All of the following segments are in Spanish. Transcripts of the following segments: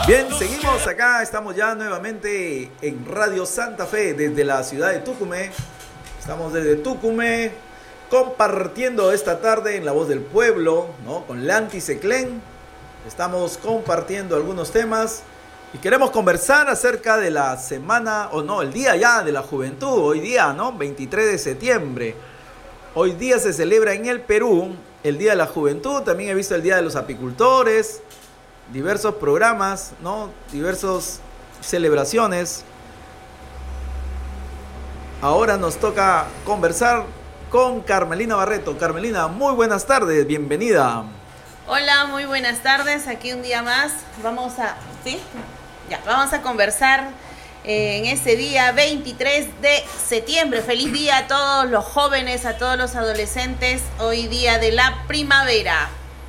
Bien, seguimos acá, estamos ya nuevamente en Radio Santa Fe desde la ciudad de Tucumán. Estamos desde Tucumán compartiendo esta tarde en La Voz del Pueblo, ¿no? Con Lanti Seclén. Estamos compartiendo algunos temas y queremos conversar acerca de la semana, o no, el día ya de la juventud, hoy día, ¿no? 23 de septiembre. Hoy día se celebra en el Perú el Día de la Juventud, también he visto el Día de los Apicultores, diversos programas, ¿no? Diversas celebraciones. Ahora nos toca conversar con Carmelina Barreto. Carmelina, muy buenas tardes, bienvenida. Hola, muy buenas tardes, aquí un día más. Vamos a conversar en este día 23 de septiembre. Feliz día a todos los jóvenes, a todos los adolescentes, hoy día de la primavera.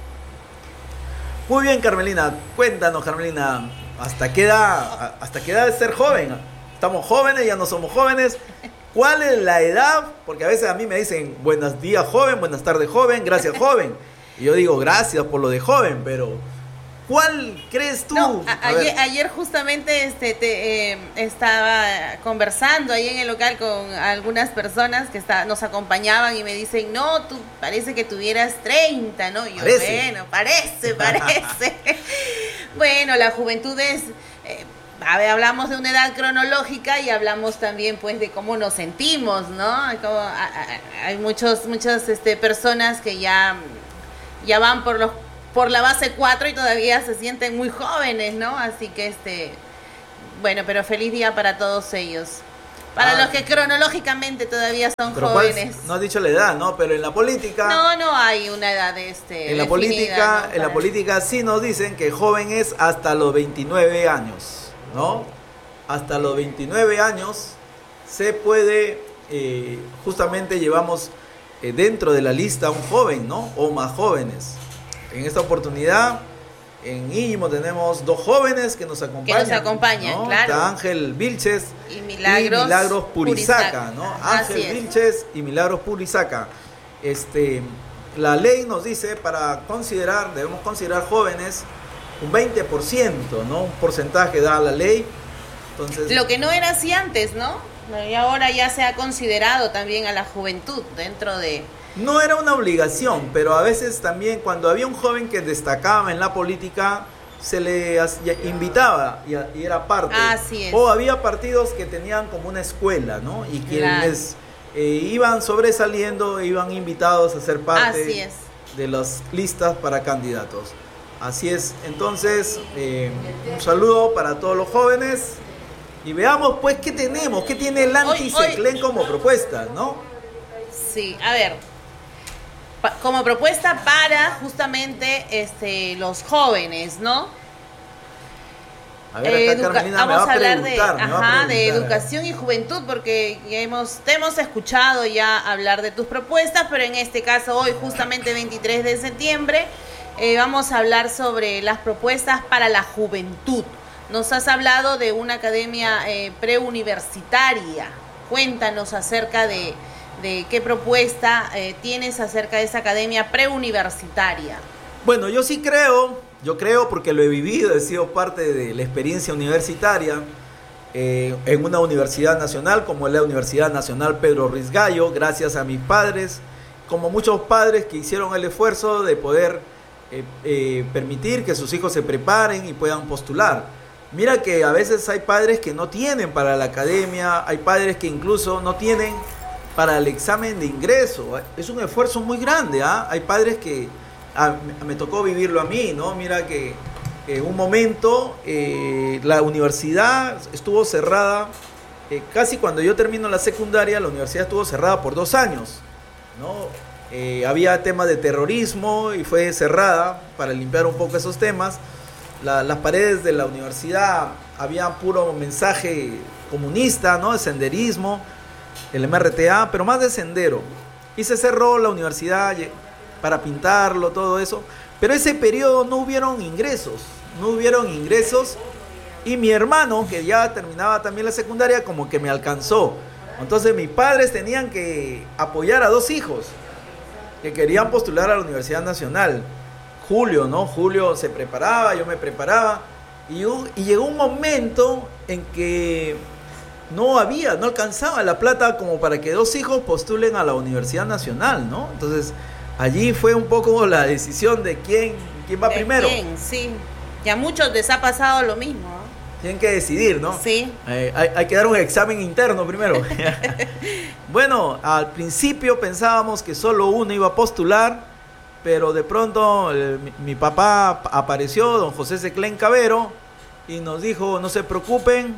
Muy bien, Carmelina, cuéntanos, Carmelina, ¿hasta qué edad es ser joven? ¿Estamos jóvenes, ya no somos jóvenes? ¿Cuál es la edad? Porque a veces a mí me dicen, buenos días, joven, buenas tardes, joven, gracias, joven. Y yo digo, gracias por lo de joven, pero ¿cuál crees tú? No, ayer justamente estaba conversando ahí en el local con algunas personas que nos acompañaban y me dicen, no, tú parece que tuvieras 30, ¿no? Y yo, bueno, parece. Bueno, la juventud es... hablamos de una edad cronológica y hablamos también pues de cómo nos sentimos, ¿no? Hay muchas personas que ya van por la base 4 y todavía se sienten muy jóvenes, ¿no? Así que bueno, pero feliz día para todos ellos. Para los que cronológicamente todavía son jóvenes. No has dicho la edad, ¿no? Pero en la política... No hay una edad en la política, ¿no? En la política sí nos dicen que joven es hasta los 29 años, ¿no? Hasta los 29 años se puede, justamente llevamos dentro de la lista un joven, ¿no? O más jóvenes. En esta oportunidad, en Íñimo tenemos dos jóvenes que nos acompañan, ¿no? Claro. Está Ángel Vilches y Milagros Purizaca, ¿no? Ángel Vilches y Milagros Purizaca. La ley nos dice debemos considerar jóvenes un 20%, ¿no? Un porcentaje da la ley. Entonces, lo que no era así antes, ¿no? Y ahora ya se ha considerado también a la juventud dentro de... No era una obligación, pero a veces también cuando había un joven que destacaba en la política, se le invitaba y era parte. Así es. O había partidos que tenían como una escuela, ¿no? Y quienes iban sobresaliendo, iban invitados a ser parte de las listas para candidatos. Así es. Entonces, un saludo para todos los jóvenes y veamos pues qué tenemos, qué tiene el Lanti Seclén como propuesta, ¿no? Sí, a ver. Como propuesta para justamente los jóvenes, ¿no? A ver, acá Carmelina vamos a hablar de educación educación y juventud, porque te hemos escuchado ya hablar de tus propuestas, pero en este caso hoy, justamente 23 de septiembre, vamos a hablar sobre las propuestas para la juventud. Nos has hablado de una academia preuniversitaria. Cuéntanos acerca de qué propuesta tienes acerca de esa academia preuniversitaria. Bueno, yo creo porque lo he vivido, he sido parte de la experiencia universitaria en una universidad nacional como es la Universidad Nacional Pedro Ruiz Gallo, gracias a mis padres, como muchos padres que hicieron el esfuerzo de poder permitir que sus hijos se preparen y puedan postular. Mira que a veces hay padres que no tienen para la academia, hay padres que incluso no tienen para el examen de ingreso. Es un esfuerzo muy grande, ¿eh? Hay padres que me tocó vivirlo a mí, ¿no? Mira que en un momento la universidad estuvo cerrada, casi cuando yo termino la secundaria, la universidad estuvo cerrada por 2 años, ¿no? Había temas de terrorismo y fue cerrada para limpiar un poco esos temas. Las paredes de la universidad había puro mensaje comunista, ¿no? De senderismo, el MRTA, pero más de sendero. Y se cerró la universidad para pintarlo, todo eso. Pero ese periodo no hubieron ingresos. Y mi hermano, que ya terminaba también la secundaria, como que me alcanzó. Entonces mis padres tenían que apoyar a 2 hijos que querían postular a la Universidad Nacional. Julio se preparaba, yo me preparaba. Y llegó un momento en que no alcanzaba la plata como para que 2 hijos postulen a la Universidad Nacional, ¿no? Entonces, allí fue un poco la decisión de quién va primero. ¿Quién? Sí. Y a muchos les ha pasado lo mismo, ¿no? Tienen que decidir, ¿no? Sí. Hay que dar un examen interno primero. Bueno, al principio pensábamos que solo uno iba a postular, pero de pronto mi papá apareció, don José Seclén Cabero, y nos dijo, no se preocupen,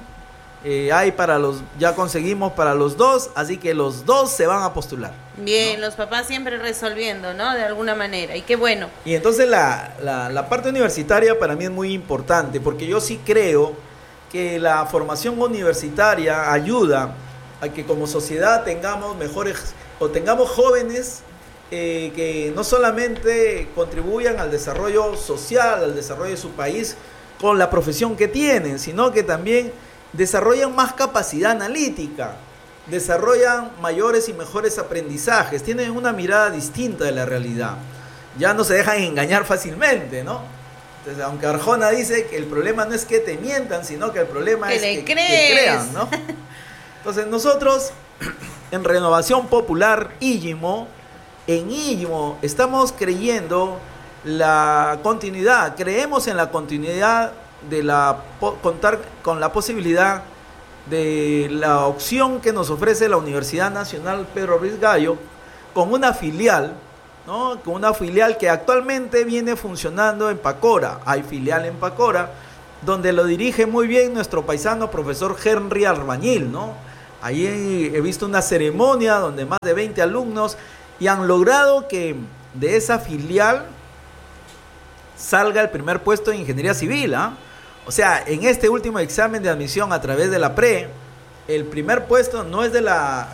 ya conseguimos para los 2, así que los 2 se van a postular. Bien, ¿no? los papás siempre resolviendo, ¿no? De alguna manera, y qué bueno. Y entonces la parte universitaria para mí es muy importante, porque yo sí creo que la formación universitaria ayuda a que como sociedad tengamos tengamos jóvenes que no solamente contribuyan al desarrollo social, al desarrollo de su país con la profesión que tienen, sino que también desarrollan más capacidad analítica, desarrollan mayores y mejores aprendizajes, tienen una mirada distinta de la realidad, ya no se dejan engañar fácilmente, ¿no? Entonces, aunque Arjona dice que el problema no es que te mientan, sino que el problema es que crean, ¿no? Entonces nosotros, en Renovación Popular Íllimo, estamos creyendo la continuidad, creemos en la continuidad de contar con la posibilidad de la opción que nos ofrece la Universidad Nacional Pedro Ruiz Gallo con una filial, ¿no? Con una filial que actualmente viene funcionando en Pacora. Hay filial en Pacora, donde lo dirige muy bien nuestro paisano profesor Henry Arbañil, ¿no? Ahí he visto una ceremonia donde más de 20 alumnos y han logrado que de esa filial salga el primer puesto de ingeniería civil, ¿ah? O sea, en este último examen de admisión a través de la PRE, el primer puesto no es de la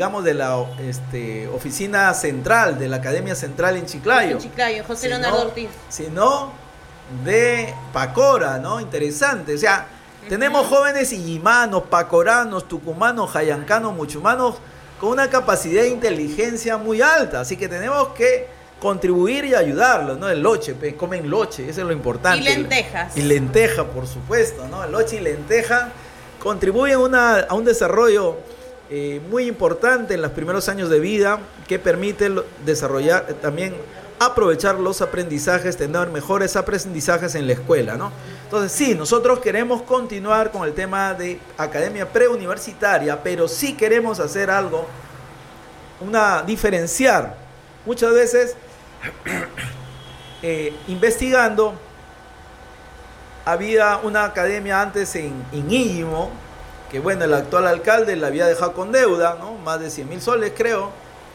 oficina central, de la Academia Central en Chiclayo. En Chiclayo, José Leonardo Ortiz. Sino de Pacora, ¿no? Interesante. O sea, tenemos jóvenes illimanos, pacoranos, tucumanos, jayancanos, muchumanos, con una capacidad de inteligencia muy alta. Así que tenemos que contribuir y ayudarlos, ¿no? El loche, comen loche, eso es lo importante. Y lentejas. Y lenteja, por supuesto, ¿no? El loche y lenteja contribuyen a un desarrollo muy importante en los primeros años de vida, que permite desarrollar, también aprovechar los aprendizajes, tener mejores aprendizajes en la escuela, ¿no? Entonces, sí, nosotros queremos continuar con el tema de academia preuniversitaria, pero sí queremos hacer algo, diferenciar. Muchas veces, investigando, había una academia antes en Íllimo, que bueno, el actual alcalde la había dejado con deuda, ¿no? Más de 100,000 soles, creo.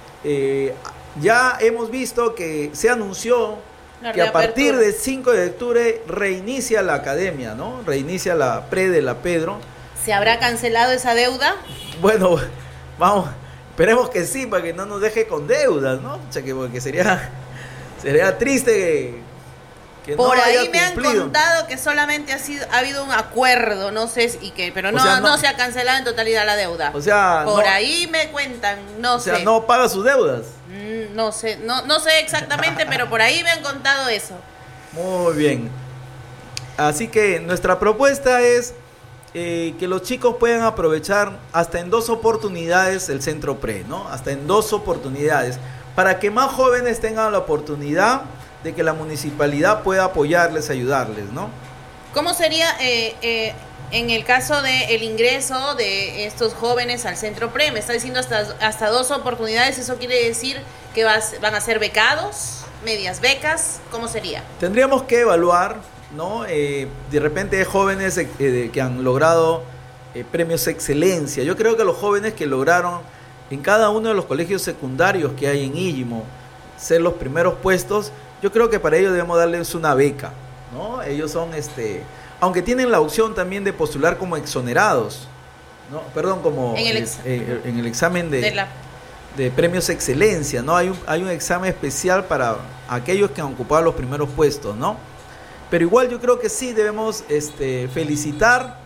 Ya hemos visto que se anunció que a partir del 5 de octubre reinicia la academia, ¿no? Reinicia la pre de la Pedro. ¿Se habrá cancelado esa deuda? Bueno, vamos, esperemos que sí, para que no nos deje con deudas, ¿no? O sea, porque sería triste que por no ahí haya me cumplido. han contado que solamente ha habido un acuerdo, no sé, pero no se ha cancelado en totalidad la deuda. O sea, ahí me cuentan, no sé. O sea, no paga sus deudas. No sé exactamente, pero por ahí me han contado eso. Muy bien. Así que nuestra propuesta es que los chicos puedan aprovechar hasta en 2 oportunidades el centro pre, ¿no? Hasta en 2 oportunidades, para que más jóvenes tengan la oportunidad de que la municipalidad pueda apoyarles, ayudarles, ¿no? ¿Cómo sería en el caso del ingreso de estos jóvenes al centro pre? Me está diciendo hasta 2 oportunidades, ¿eso quiere decir que van a ser becados, medias becas? ¿Cómo sería? Tendríamos que evaluar, ¿no? De repente jóvenes que han logrado premios excelencia. Yo creo que los jóvenes que lograron en cada uno de los colegios secundarios que hay en Íllimo ser los primeros puestos, yo creo que para ellos debemos darles una beca, ¿no? Ellos son, aunque tienen la opción también de postular como exonerados, ¿no? Perdón, como en el examen de premios excelencia, ¿no? Hay un examen especial para aquellos que han ocupado los primeros puestos, ¿no? Pero igual yo creo que sí debemos felicitar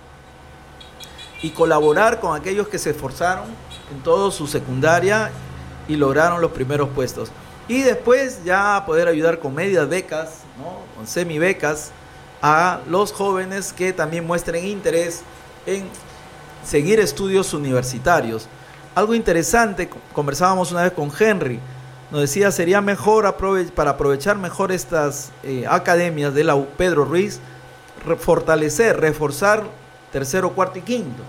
y colaborar con aquellos que se esforzaron en toda su secundaria y lograron los primeros puestos. Y después ya poder ayudar con medias becas, ¿no? Con semibecas, a los jóvenes que también muestren interés en seguir estudios universitarios. Algo interesante, conversábamos una vez con Henry, nos decía, sería mejor para aprovechar mejor estas academias de la Pedro Ruiz, reforzar tercero, cuarto y quinto,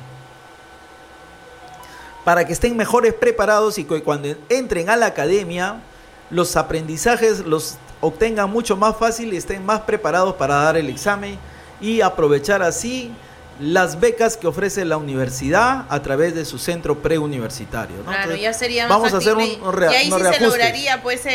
para que estén mejores preparados y que cuando entren a la academia los aprendizajes los obtengan mucho más fácil y estén más preparados para dar el examen y aprovechar así las becas que ofrece la universidad a través de su centro preuniversitario, ¿no? Claro, entonces, ya sería más vamos factible, a hacer un y ahí sí reajuste. se lograría pues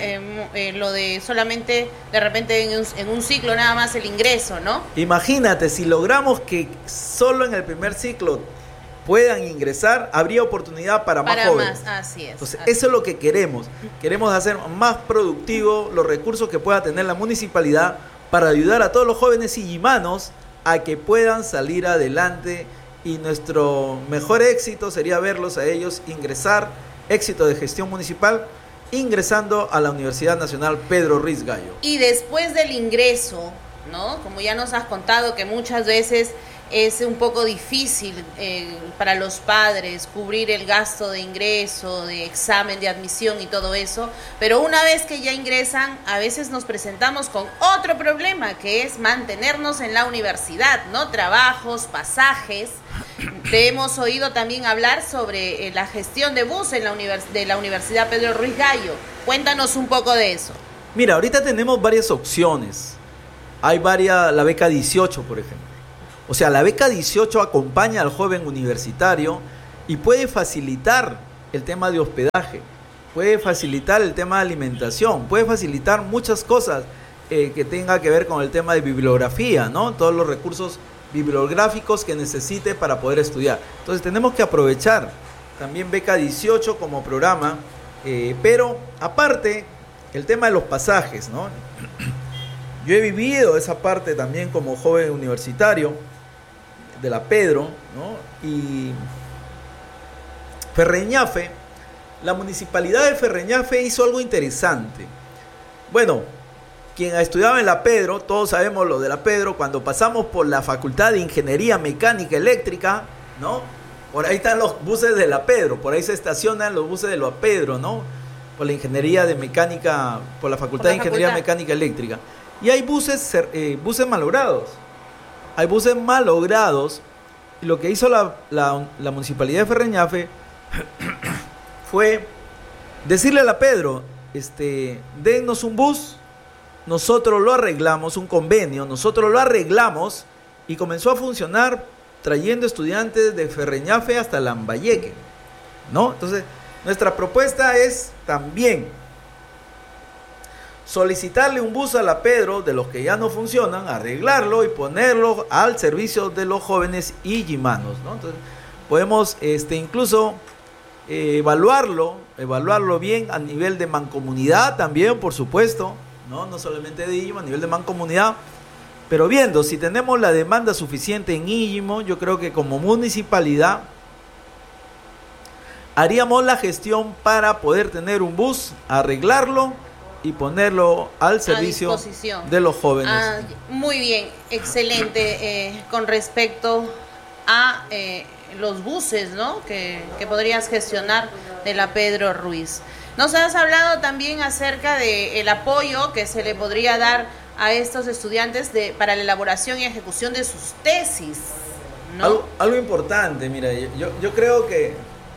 lo de solamente de repente en un ciclo nada más el ingreso, ¿no? Imagínate, si logramos que solo en el primer ciclo puedan ingresar, habría oportunidad para más jóvenes. Así es. Entonces, así eso es lo que queremos. Queremos hacer más productivo los recursos que pueda tener la municipalidad para ayudar a todos los jóvenes iyimanos a que puedan salir adelante, y nuestro mejor éxito sería verlos a ellos ingresar, éxito de gestión municipal, ingresando a la Universidad Nacional Pedro Ruiz Gallo. Y después del ingreso, ¿no? Como ya nos has contado que muchas veces es un poco difícil para los padres cubrir el gasto de ingreso, de examen de admisión y todo eso, pero una vez que ya ingresan, a veces nos presentamos con otro problema, que es mantenernos en la universidad, ¿no? Trabajos, pasajes. Te hemos oído también hablar sobre la gestión de bus en de la Universidad Pedro Ruiz Gallo. Cuéntanos un poco de eso. Mira, ahorita tenemos varias opciones. Hay la beca 18, por ejemplo. O sea, la beca 18 acompaña al joven universitario y puede facilitar el tema de hospedaje, puede facilitar el tema de alimentación, puede facilitar muchas cosas que tenga que ver con el tema de bibliografía, ¿no? Todos los recursos bibliográficos que necesite para poder estudiar. Entonces tenemos que aprovechar también beca 18 como programa, pero aparte el tema de los pasajes, ¿no? Yo he vivido esa parte también como joven universitario de la Pedro, ¿no? Y Ferreñafe, la municipalidad de Ferreñafe hizo algo interesante. Bueno, quien estudiaba en la Pedro, todos sabemos lo de la Pedro, cuando pasamos por la Facultad de Ingeniería Mecánica Eléctrica, ¿no? Por ahí están los buses de la Pedro, por ahí se estacionan los buses de la Pedro, ¿no? Por la Ingeniería de Mecánica, por la Facultad de Ingeniería Mecánica Eléctrica. Y hay buses malogrados. Hay buses malogrados. Y lo que hizo la Municipalidad de Ferreñafe fue decirle a la Pedro, dennos un bus, nosotros lo arreglamos, un convenio, nosotros lo arreglamos, y comenzó a funcionar trayendo estudiantes de Ferreñafe hasta Lambayeque, ¿no? Entonces, nuestra propuesta es también solicitarle un bus a la Pedro de los que ya no funcionan, arreglarlo y ponerlo al servicio de los jóvenes iyimanos, ¿no? Entonces, podemos incluso evaluarlo bien a nivel de mancomunidad también, por supuesto, no solamente de Íllimo, a nivel de mancomunidad, pero viendo si tenemos la demanda suficiente en Íllimo, yo creo que como municipalidad haríamos la gestión para poder tener un bus, arreglarlo y ponerlo al servicio de los jóvenes. Muy bien, excelente. Con respecto a los buses, ¿no? que podrías gestionar de la Pedro Ruiz. Nos has hablado también acerca del apoyo que se le podría dar a estos estudiantes para la elaboración y ejecución de sus tesis, ¿no? Algo importante, mira, yo creo que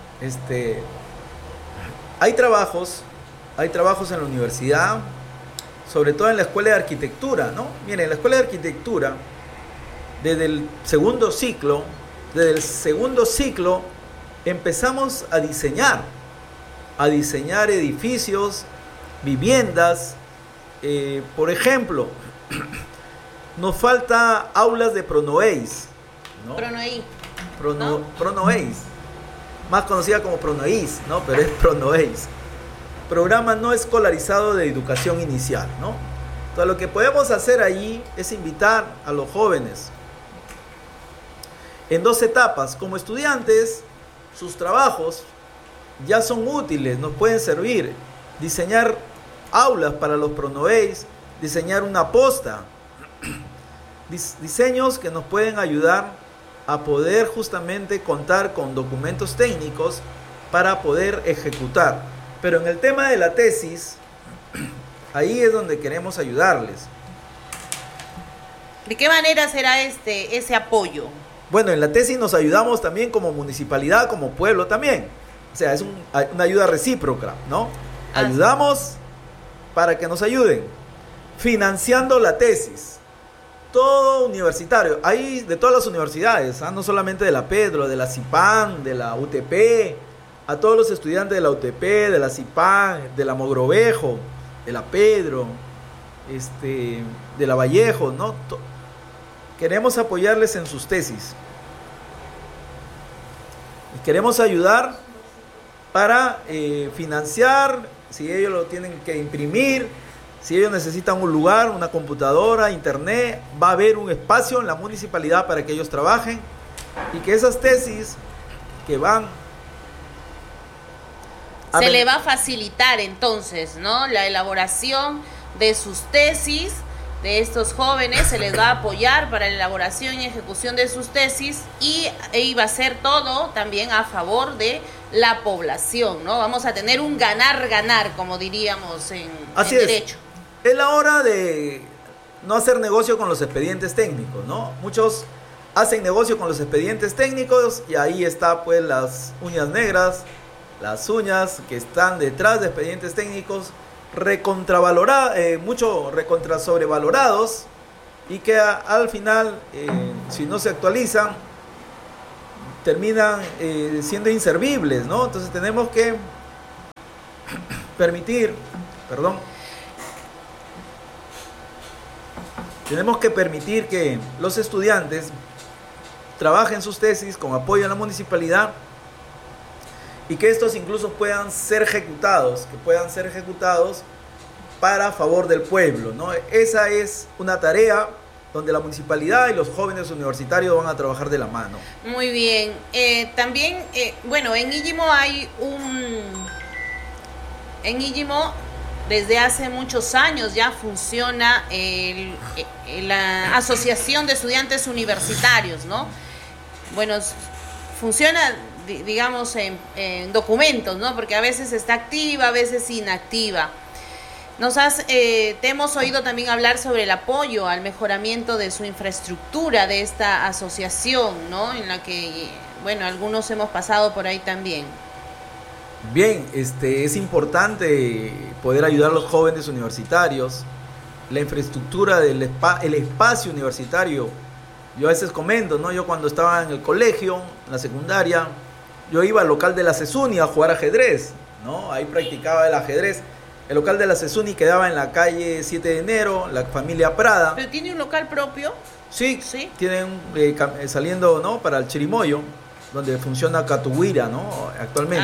hay trabajos en la universidad, sobre todo en la escuela de arquitectura, ¿no? Miren, en la escuela de arquitectura, desde el segundo ciclo empezamos a diseñar edificios, viviendas. Por ejemplo, nos falta aulas de Pronoeis, ¿no? Pronoeis, más conocida como Pronoeis, ¿no? Pero es Pronoeis. Programa no escolarizado de educación inicial, ¿no? Entonces, lo que podemos hacer allí es invitar a los jóvenes en 2 etapas. Como estudiantes, sus trabajos ya son útiles, nos pueden servir. Diseñar aulas para los Pronoeis, diseñar una posta diseños que nos pueden ayudar a poder justamente contar con documentos técnicos para poder ejecutar. Pero en el tema de la tesis, ahí es donde queremos ayudarles. ¿De qué manera será ese apoyo? Bueno, en la tesis nos ayudamos también como municipalidad, como pueblo también. O sea, es una ayuda recíproca, ¿no? Ayudamos para que nos ayuden, financiando la tesis. Todo universitario, hay de todas las universidades, no solamente de la Pedro, de la CIPAN, de la UTP, a todos los estudiantes de la UTP, de la CIPAN, de la Mogrovejo, de la Pedro, de la Vallejo, ¿no? Queremos apoyarles en sus tesis. Y queremos ayudar para financiar, si ellos lo tienen que imprimir, si ellos necesitan un lugar, una computadora, internet, va a haber un espacio en la municipalidad para que ellos trabajen y que esas tesis que van a se le va a facilitar entonces, ¿no? La elaboración de sus tesis de estos jóvenes, se les va a apoyar para la elaboración y ejecución de sus tesis y va a ser todo también a favor de la población, ¿no? Vamos a tener un ganar-ganar, como diríamos en derecho. Es la hora de no hacer negocio con los expedientes técnicos, ¿no? Muchos hacen negocio con los expedientes técnicos y ahí está pues las uñas negras, las uñas que están detrás de expedientes técnicos mucho recontra sobrevalorados y que al final, si no se actualizan, terminan siendo inservibles, ¿no? Entonces tenemos que permitir que los estudiantes trabajen sus tesis con apoyo a la municipalidad y que estos incluso puedan ser ejecutados, para favor del pueblo, ¿no? Esa es una tarea donde la municipalidad y los jóvenes universitarios van a trabajar de la mano. Muy bien. También, bueno, en Íllimo desde hace muchos años ya funciona la Asociación de Estudiantes Universitarios, ¿no? Bueno, funciona, digamos, en documentos, ¿no? Porque a veces está activa, a veces inactiva. Te hemos oído también hablar sobre el apoyo al mejoramiento de su infraestructura de esta asociación, ¿no? En la que, bueno, algunos hemos pasado por ahí también. Bien, es importante poder ayudar a los jóvenes universitarios. La infraestructura el espacio universitario. Yo a veces comento, ¿no? Yo cuando estaba en el colegio, en la secundaria, yo iba al local de la CESUNI a jugar ajedrez, ¿no? Ahí practicaba el ajedrez. El local de la CESUNI quedaba en la calle 7 de enero, la familia Prada. ¿Pero tiene un local propio? Sí. Tienen saliendo, ¿no? Para el Chirimoyo, donde funciona Catuguira, ¿no? Actualmente.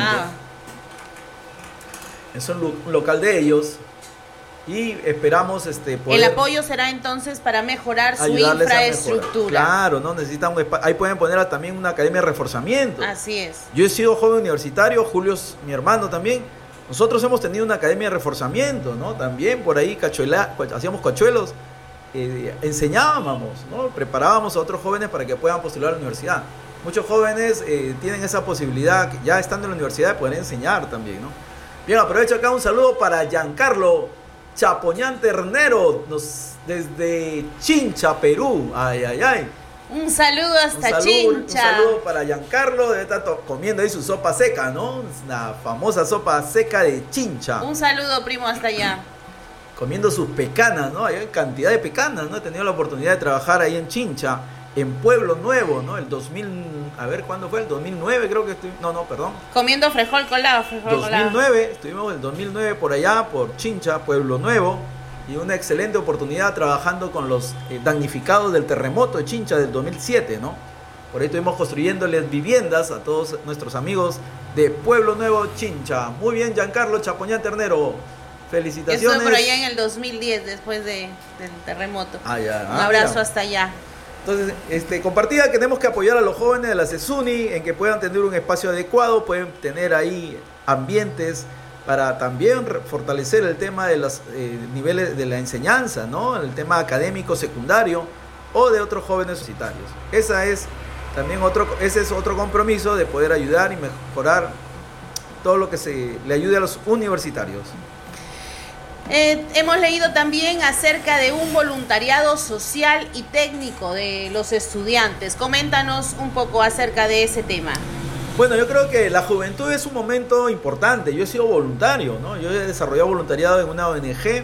Es un local de ellos. Y esperamos poder... El apoyo será entonces para mejorar su infraestructura. Claro, ¿no? Necesitan ahí pueden poner también una academia de reforzamiento. Así es. Yo he sido joven universitario, Julio es mi hermano también. Nosotros hemos tenido una academia de reforzamiento, ¿no? También por ahí hacíamos cachuelos, enseñábamos, ¿no? Preparábamos a otros jóvenes para que puedan postular a la universidad. Muchos jóvenes tienen esa posibilidad, ya estando en la universidad, de poder enseñar también, ¿no? Bien, aprovecho acá un saludo para Giancarlo Chapoñán Ternero, desde Chincha, Perú. Ay. Un saludo hasta Chincha. Un saludo para Giancarlo, debe estar comiendo ahí su sopa seca, ¿no? La famosa sopa seca de Chincha. Un saludo, primo, hasta allá. Comiendo sus pecanas, ¿no? Hay cantidad de pecanas, ¿no? He tenido la oportunidad de trabajar ahí en Chincha, en Pueblo Nuevo, ¿no? El 2000, a ver, ¿cuándo fue? El 2009 creo que perdón. Comiendo frijol colado. 2009, estuvimos el 2009 por allá, por Chincha, Pueblo Nuevo. Y una excelente oportunidad trabajando con los damnificados del terremoto de Chincha del 2007, ¿no? Por ahí estuvimos construyéndoles viviendas a todos nuestros amigos de Pueblo Nuevo, Chincha. Muy bien, Giancarlo Chapoñán Ternero. Felicitaciones. Estuve por allá en el 2010, después del terremoto. Un abrazo hasta allá. Entonces, compartida, tenemos que apoyar a los jóvenes de la CESUNI en que puedan tener un espacio adecuado, pueden tener ahí ambientes para también fortalecer el tema de los niveles de la enseñanza, ¿no? El tema académico secundario, o de otros jóvenes universitarios. Ese es otro compromiso de poder ayudar y mejorar todo lo que se le ayude a los universitarios. Hemos leído también acerca de un voluntariado social y técnico de los estudiantes. Coméntanos un poco acerca de ese tema. Bueno, yo creo que la juventud es un momento importante. Yo he sido voluntario, ¿no? Yo he desarrollado voluntariado en una ONG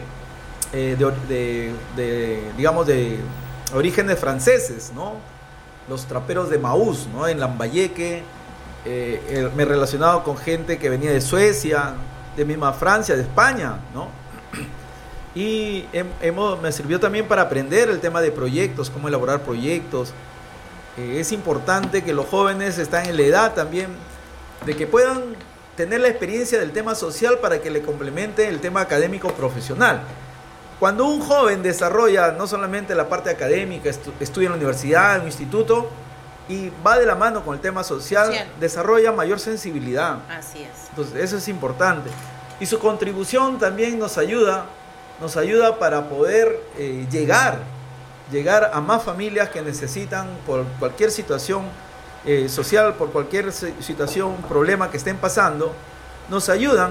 digamos, de orígenes franceses, ¿no? Los traperos de Maús, ¿no? En Lambayeque. Me he relacionado con gente que venía de Suecia, de misma Francia, de España, ¿no? Y me sirvió también para aprender el tema de proyectos, cómo elaborar proyectos. Es importante que los jóvenes están en la edad también de que puedan tener la experiencia del tema social para que le complemente el tema académico profesional. Cuando un joven desarrolla no solamente la parte académica, estudia en la universidad, en un instituto, y va de la mano con el tema social, desarrolla mayor sensibilidad. Así es. Entonces, eso es importante. Y su contribución también nos ayuda para poder llegar a más familias que necesitan por cualquier situación social, por cualquier situación, problema que estén pasando, nos ayudan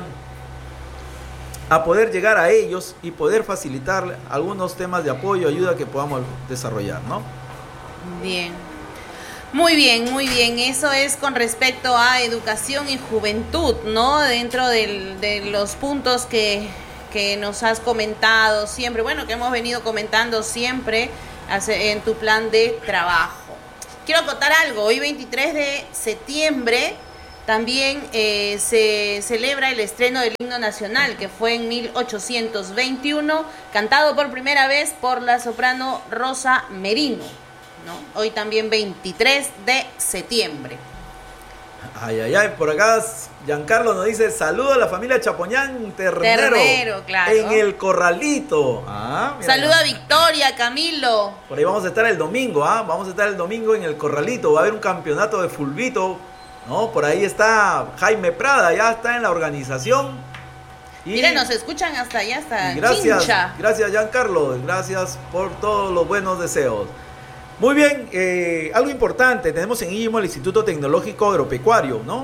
a poder llegar a ellos y poder facilitar algunos temas de apoyo, ayuda que podamos desarrollar, ¿no? Bien. Muy bien, muy bien. Eso es con respecto a educación y juventud, ¿no? Dentro de los puntos que nos has comentado siempre, bueno, que hemos venido comentando siempre en tu plan de trabajo. Quiero acotar algo. Hoy 23 de septiembre también se celebra el estreno del himno nacional, que fue en 1821, cantado por primera vez por la soprano Rosa Merino, ¿no? Hoy también 23 de septiembre. Por acá Giancarlo nos dice: saludo a la familia Chapoñán Ternero, claro, en el Corralito. Saludo a Victoria, Camilo. Por ahí vamos a estar el domingo, vamos a estar el domingo en el Corralito. Va a haber un campeonato de fulbito, ¿no? Por ahí está Jaime Prada, ya está en la organización. Mira, nos escuchan hasta allá, hasta Chincha. Gracias Giancarlo, gracias por todos los buenos deseos. Muy bien, algo importante, tenemos en Íllimo el Instituto Tecnológico Agropecuario, ¿no?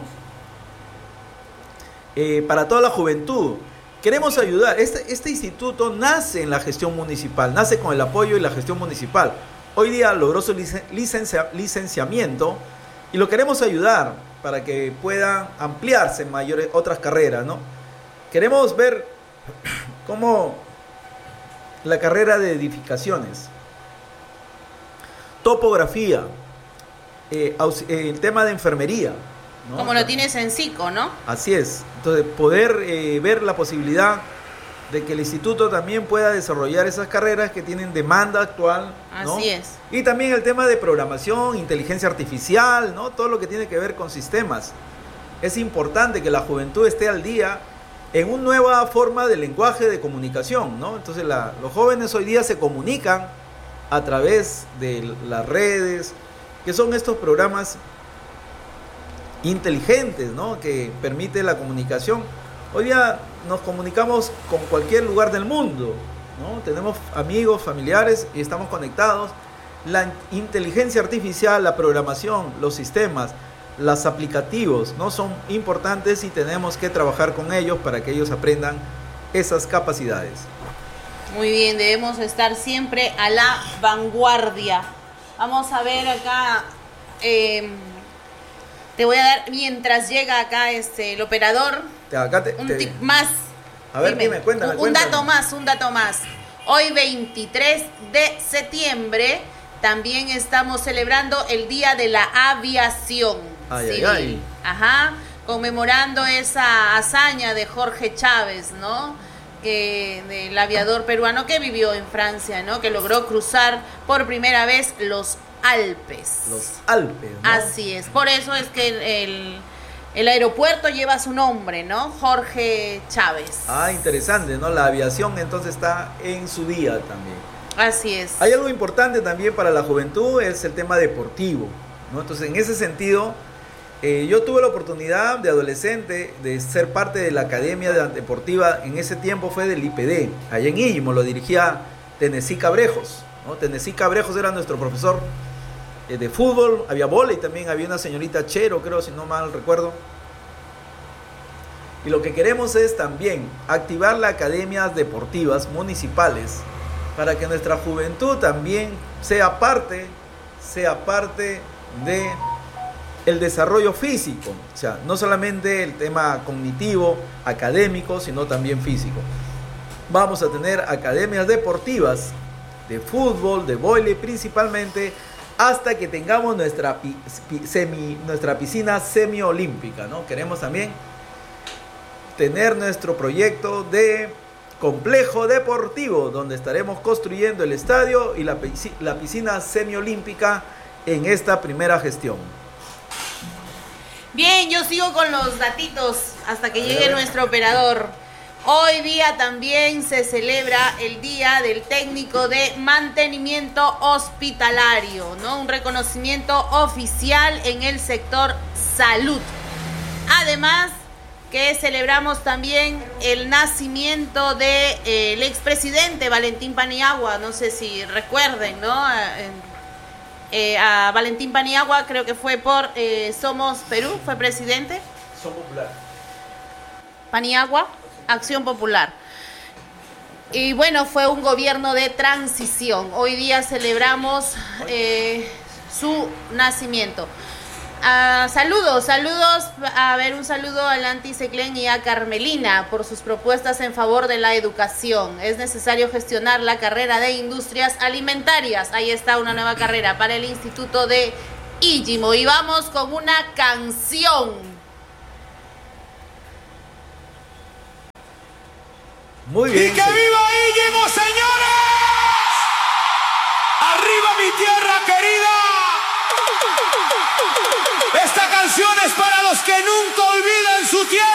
Para toda la juventud. Queremos ayudar. Este instituto nace en la gestión municipal, nace con el apoyo y la gestión municipal. Hoy día logró su licenciamiento y lo queremos ayudar para que puedan ampliarse en otras carreras, ¿no? Queremos ver cómo la carrera de edificaciones, topografía, el tema de enfermería, ¿no? Como lo tienes en SICO, ¿no? Así es. Entonces, poder ver la posibilidad de que el instituto también pueda desarrollar esas carreras que tienen demanda actual, ¿no? Así es. Y también el tema de programación, inteligencia artificial, ¿no? Todo lo que tiene que ver con sistemas. Es importante que la juventud esté al día en una nueva forma de lenguaje de comunicación, ¿no? Entonces, los jóvenes hoy día se comunican a través de las redes, que son estos programas inteligentes, ¿no? Que permite la comunicación. Hoy día nos comunicamos con cualquier lugar del mundo, ¿no? Tenemos amigos, familiares y estamos conectados. La inteligencia artificial, la programación, los sistemas, los aplicativos, ¿no? Son importantes y tenemos que trabajar con ellos para que ellos aprendan esas capacidades. Muy bien, debemos estar siempre a la vanguardia. Vamos a ver acá, te voy a dar, mientras llega acá el operador, un tip más. A ver, dime, cuéntame. Un dato más. Hoy 23 de septiembre también estamos celebrando el Día de la Aviación Civil. Ajá, conmemorando esa hazaña de Jorge Chávez, ¿no? Del aviador peruano que vivió en Francia, ¿no? Que logró cruzar por primera vez los Alpes. Los Alpes, ¿no? Así es. Por eso es que el aeropuerto lleva su nombre, ¿no? Jorge Chávez. Interesante, ¿no? La aviación entonces está en su día también. Así es. Hay algo importante también para la juventud, es el tema deportivo, ¿no? Entonces, en ese sentido, yo tuve la oportunidad de adolescente de ser parte de la academia deportiva. En ese tiempo fue del IPD, allá en Íllimo, lo dirigía Tennessee Cabrejos, ¿no? Tennessee Cabrejos era nuestro profesor de fútbol, había vóley también, había una señorita Chero, creo, si no mal recuerdo. Y lo que queremos es también activar las academias deportivas municipales para que nuestra juventud también sea parte de el desarrollo físico, o sea, no solamente el tema cognitivo, académico, sino también físico. Vamos a tener academias deportivas de fútbol, de vóley principalmente, hasta que tengamos nuestra piscina semiolímpica, ¿no? Queremos también tener nuestro proyecto de complejo deportivo, donde estaremos construyendo el estadio y la piscina semiolímpica en esta primera gestión. Bien, yo sigo con los datitos hasta que llegue nuestro operador. Hoy día también se celebra el Día del Técnico de Mantenimiento Hospitalario, ¿no? Un reconocimiento oficial en el sector salud. Además, que celebramos también el nacimiento de el expresidente Valentín Paniagua, no sé si recuerden, ¿no? A Valentín Paniagua, creo que fue por Somos Perú, fue presidente. Somos Popular. Paniagua, Acción Popular. Y bueno, fue un gobierno de transición. Hoy día celebramos su nacimiento. Saludos, a ver, un saludo a Lanti Seclen y a Carmelina por sus propuestas en favor de la educación. Es necesario gestionar la carrera de industrias alimentarias. Ahí está una nueva carrera para el Instituto de Íllimo. Y vamos con una canción. Muy bien. ¡Y que viva Íllimo, señores! ¡Arriba mi tierra querida!